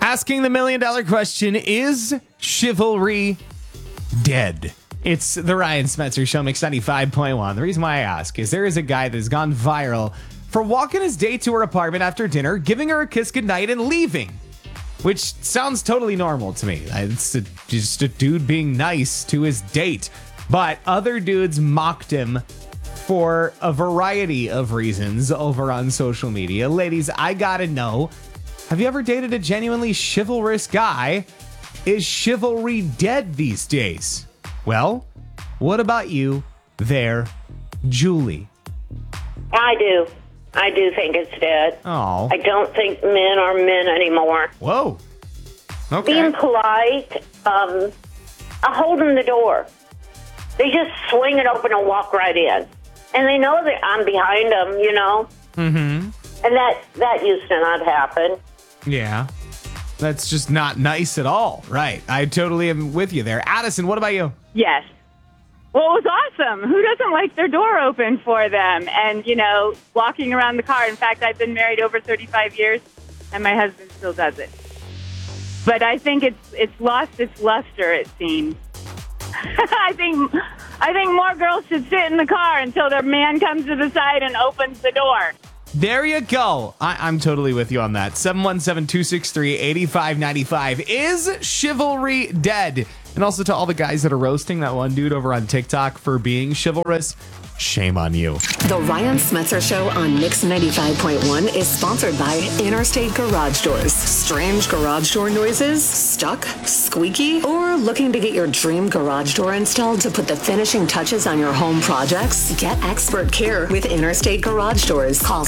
Asking the $1 million question, is chivalry dead? It's the Ryan Spencer Show, Mix 95.1. The reason why I ask is there is a guy that has gone viral for walking his date to her apartment after dinner, giving her a kiss goodnight, and leaving. Which sounds totally normal to me. It's just a dude being nice to his date. But other dudes mocked him for a variety of reasons over on social media. Ladies, I gotta know, have you ever dated a genuinely chivalrous guy? Is chivalry dead these days? Well, what about you there, Julie? I do. I do think it's dead. Oh. I don't think men are men anymore. Whoa. Okay. Being polite, holding the door. They just swing it open and walk right in. And they know that I'm behind them, you know? Mm-hmm. And that used to not happen. Yeah. That's just not nice at all. Right. I totally am with you there. Addison, what about you? Yes. Well, it was awesome. Who doesn't like their door open for them? And, you know, walking around the car. In fact, I've been married over 35 years, and my husband still does it. But I think it's lost its luster, it seems. I think more girls should sit in the car until their man comes to the side and opens the door. There you go. I'm totally with you on that. 717-263-8595. Is chivalry dead? And also to all the guys that are roasting that one dude over on TikTok for being chivalrous, shame on you. The Ryan Smetzer Show on Mix 95.1 is sponsored by Interstate Garage Doors. Strange garage door noises? Stuck? Squeaky? Or looking to get your dream garage door installed to put the finishing touches on your home projects? Get expert care with Interstate Garage Doors. Call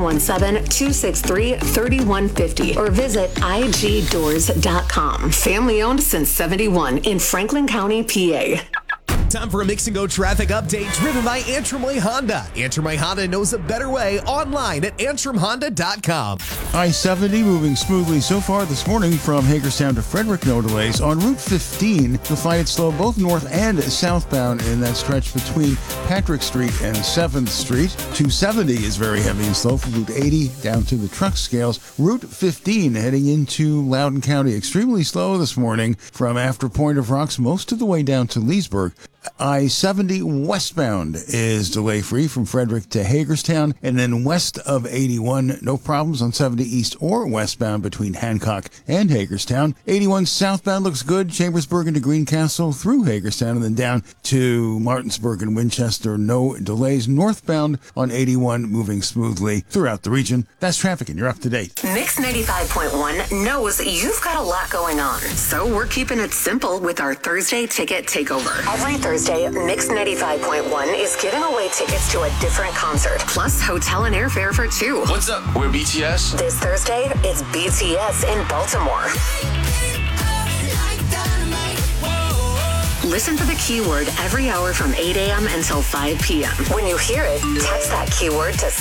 717-263-3150 or visit igdoors.com. Family owned since 71 in Franklin County, PA. Time for a Mix and Go traffic update driven by Antrim Way Honda. Antrim Way Honda knows a better way online at antrimhonda.com. I-70 moving smoothly so far this morning from Hagerstown to Frederick. No delays. On Route 15, you'll find it slow both north and southbound in that stretch between Patrick Street and 7th Street. 270 is very heavy and slow from Route 80 down to the truck scales. Route 15 heading into Loudoun County, extremely slow this morning from after Point of Rocks most of the way down to Leesburg. I-70 westbound is delay-free from Frederick to Hagerstown, and then west of 81, no problems on 70 east or westbound between Hancock and Hagerstown. 81 southbound looks good, Chambersburg into Greencastle through Hagerstown, and then down to Martinsburg and Winchester. No delays. Northbound on 81 moving smoothly throughout the region. That's traffic, and you're up to date. Mix 95.1 knows you've got a lot going on, so we're keeping it simple with our Thursday Ticket Takeover. Every Thursday, Mix 95.1 is giving away tickets to a different concert, plus hotel and airfare for two. What's up? We're BTS. This Thursday, it's BTS in Baltimore. Listen for the keyword every hour from 8 a.m. until 5 p.m. When you hear it, text that keyword to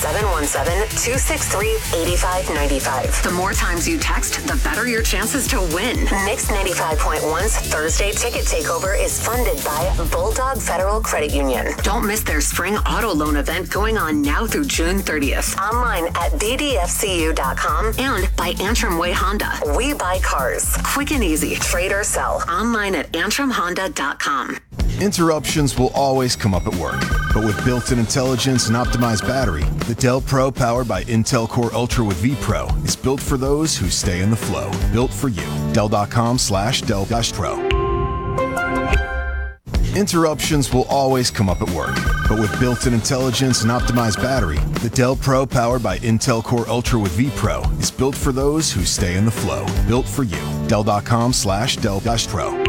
717-263-8595. The more times you text, the better your chances to win. Mix 95.1's Thursday Ticket Takeover is funded by Bulldog Federal Credit Union. Don't miss their spring auto loan event going on now through June 30th. Online at bdfcu.com and by Antrim Way Honda. We buy cars. Quick and easy. Trade or sell. Online at antrimhonda.com. Interruptions will always come up at work, but with built-in intelligence and optimized battery, the Dell Pro powered by Intel Core Ultra with vPro is built for those who stay in the flow. Built for you. Dell.com/Dell-Pro. Interruptions will always come up at work, but with built-in intelligence and optimized battery, the Dell Pro powered by Intel Core Ultra with vPro is built for those who stay in the flow. Built for you. Dell.com/Dell-Pro.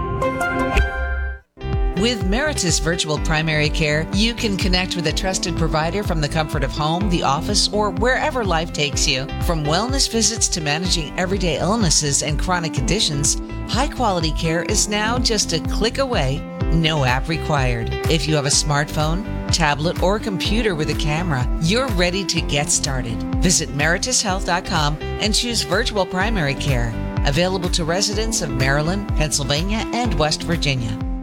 With Meritus Virtual Primary Care, you can connect with a trusted provider from the comfort of home, the office, or wherever life takes you. From wellness visits to managing everyday illnesses and chronic conditions, high-quality care is now just a click away, no app required. If you have a smartphone, tablet, or computer with a camera, you're ready to get started. Visit meritushealth.com and choose Virtual Primary Care. Available to residents of Maryland, Pennsylvania, and West Virginia.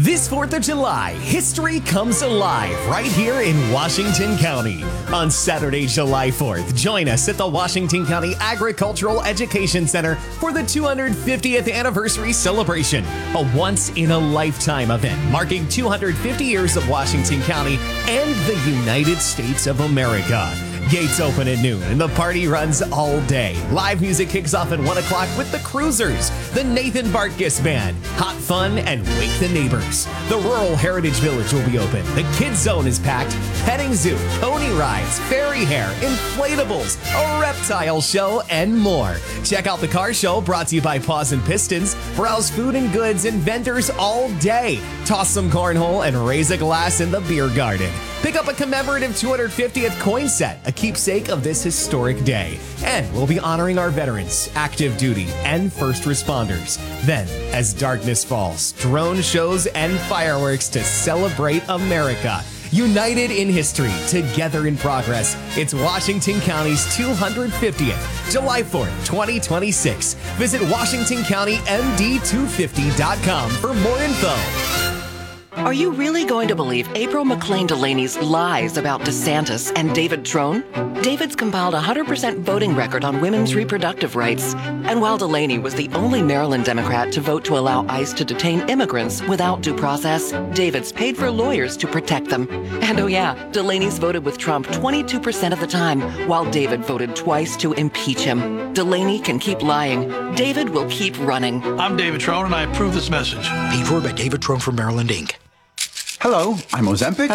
This 4th of July, history comes alive right here in Washington County. On Saturday, July 4th, join us at the Washington County Agricultural Education Center for the 250th anniversary celebration, a once-in-a-lifetime event marking 250 years of Washington County and the United States of America. Gates open at noon and the party runs all day. Live music kicks off at 1 o'clock with the Cruisers, the Nathan Bartkus Band, Hot Fun, and Wake the Neighbors. The Rural Heritage Village will be open. The Kids Zone is packed. Petting zoo, pony rides, fairy hair, inflatables, a reptile show, and more. Check out the car show brought to you by Paws and Pistons. Browse food and goods and vendors all day. Toss some cornhole and raise a glass in the beer garden. Pick up a commemorative 250th coin set, a keepsake of this historic day. And we'll be honoring our veterans, active duty, and first responders. Then, as darkness falls, drone shows and fireworks to celebrate America. United in history, together in progress. It's Washington County's 250th, July 4th, 2026. Visit WashingtonCountyMD250.com for more info. Are you really going to believe April McLean Delaney's lies about DeSantis and David Trone? David's compiled a 100% voting record on women's reproductive rights. And while Delaney was the only Maryland Democrat to vote to allow ICE to detain immigrants without due process, David's paid for lawyers to protect them. And oh yeah, Delaney's voted with Trump 22% of the time, while David voted twice to impeach him. Delaney can keep lying. David will keep running. I'm David Trone, and I approve this message. Paid for by David Trone for Maryland, Inc. Hello, I'm Ozempic.